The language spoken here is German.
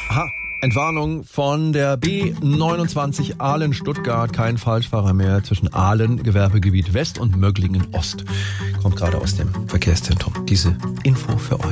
Aha, Entwarnung von der B29 Aalen-Stuttgart. Kein Falschfahrer mehr zwischen Aalen, Gewerbegebiet West und Möglingen Ost. Kommt gerade aus dem Verkehrszentrum. Diese Info für euch.